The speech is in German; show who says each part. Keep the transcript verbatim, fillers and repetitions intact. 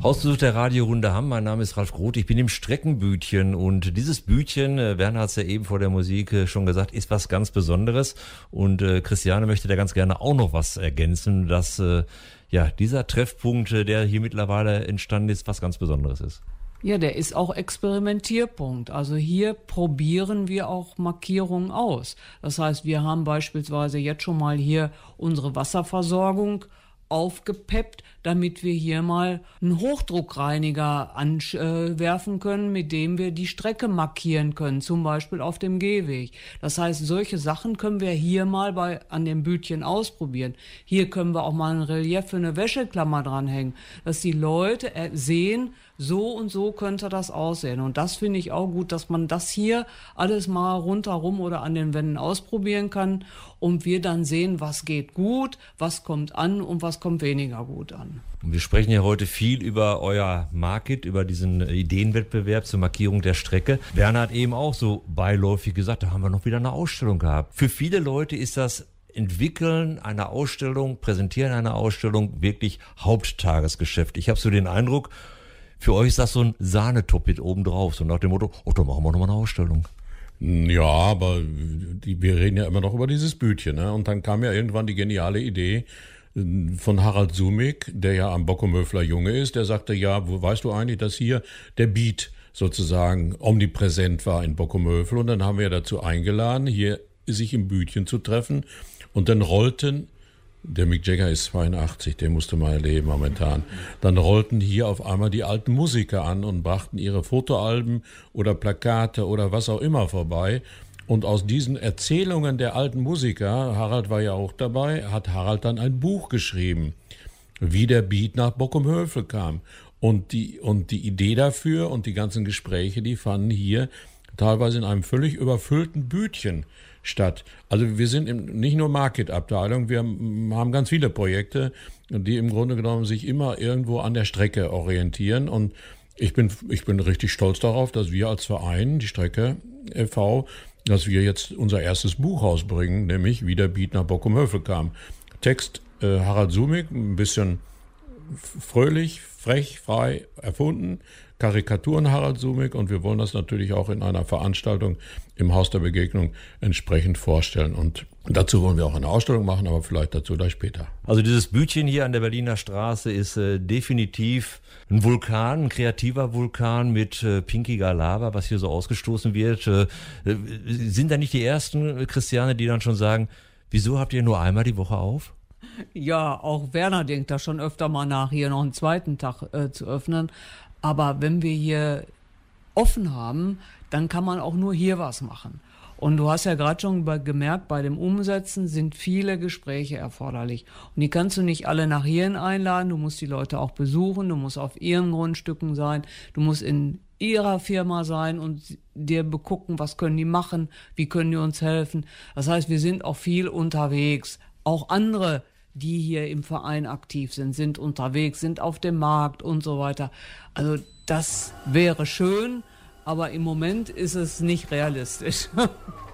Speaker 1: Hausbesuch der Radiorunde Hamm. Mein Name ist Ralf Groth. Ich bin im Streckenbütchen und dieses Bütchen, äh, Werner hat es ja eben vor der Musik äh, schon gesagt, ist was ganz Besonderes und äh, Christiane möchte da ganz gerne auch noch was ergänzen, dass äh, ja dieser Treffpunkt, äh, der hier mittlerweile entstanden ist, was ganz Besonderes ist.
Speaker 2: Ja, der ist auch Experimentierpunkt. Also hier probieren wir auch Markierungen aus. Das heißt, wir haben beispielsweise jetzt schon mal hier unsere Wasserversorgung aufgepeppt, damit wir hier mal einen Hochdruckreiniger anwerfen können, mit dem wir die Strecke markieren können, zum Beispiel auf dem Gehweg. Das heißt, solche Sachen können wir hier mal bei an dem Bütchen ausprobieren. Hier können wir auch mal ein Relief für eine Wäscheklammer dranhängen, dass die Leute sehen, so und so könnte das aussehen. Und das finde ich auch gut, dass man das hier alles mal rundherum oder an den Wänden ausprobieren kann und wir dann sehen, was geht gut, was kommt an und was kommt weniger gut an.
Speaker 1: Wir sprechen ja heute viel über euer Market, über diesen Ideenwettbewerb zur Markierung der Strecke. Werner hat eben auch so beiläufig gesagt, da haben wir noch wieder eine Ausstellung gehabt. Für viele Leute ist das Entwickeln einer Ausstellung, Präsentieren einer Ausstellung wirklich Haupttagesgeschäft. Ich habe so den Eindruck, für euch ist das so ein Sahnetopf obendrauf, so nach dem Motto, oh, da machen wir nochmal eine Ausstellung.
Speaker 3: Ja, aber die, wir reden ja immer noch über dieses Bütchen, ne? Und dann kam ja irgendwann die geniale Idee von Harald Sumik, der ja am Bockumhöfler Junge ist, der sagte, ja, wo, weißt du eigentlich, dass hier der Beat sozusagen omnipräsent war in Bockumhöfel, und dann haben wir dazu eingeladen, hier sich im Bütchen zu treffen, und dann rollten, der Mick Jagger ist zweiundachtzig, den musste man erleben momentan. Dann rollten hier auf einmal die alten Musiker an und brachten ihre Fotoalben oder Plakate oder was auch immer vorbei. Und aus diesen Erzählungen der alten Musiker, Harald war ja auch dabei, hat Harald dann ein Buch geschrieben, wie der Beat nach Bockumhöfel kam. Und die, und die Idee dafür und die ganzen Gespräche, die fanden hier teilweise in einem völlig überfüllten Bütchen statt. Also wir sind im, nicht nur Market-Abteilung, wir haben ganz viele Projekte, die im Grunde genommen sich immer irgendwo an der Strecke orientieren, und ich bin, ich bin richtig stolz darauf, dass wir als Verein, die Strecke e V, dass wir jetzt unser erstes Buch rausbringen, nämlich wie der Beat nach Bockumhöfel kam. Text äh, Harald Sumik, ein bisschen fröhlich, frech, frei erfunden, Karikaturen Harald Sumik, und wir wollen das natürlich auch in einer Veranstaltung im Haus der Begegnung entsprechend vorstellen. Und dazu wollen wir auch eine Ausstellung machen, aber vielleicht dazu gleich später.
Speaker 1: Also dieses Bütchen hier an der Berliner Straße ist äh, definitiv ein Vulkan, ein kreativer Vulkan mit äh, pinkiger Lava, was hier so ausgestoßen wird. Äh, sind da nicht die ersten Christiane, die dann schon sagen, wieso habt ihr nur einmal die Woche auf?
Speaker 2: Ja, auch Werner denkt da schon öfter mal nach, hier noch einen zweiten Tag äh, zu öffnen. Aber wenn wir hier offen haben, dann kann man auch nur hier was machen. Und du hast ja gerade schon bei, gemerkt, bei dem Umsetzen sind viele Gespräche erforderlich. Und die kannst du nicht alle nach hierhin einladen, du musst die Leute auch besuchen, du musst auf ihren Grundstücken sein, du musst in ihrer Firma sein und dir begucken, was können die machen, wie können die uns helfen. Das heißt, wir sind auch viel unterwegs. Auch andere, die hier im Verein aktiv sind, sind unterwegs, sind auf dem Markt und so weiter. Also das wäre schön, aber im Moment ist es nicht realistisch.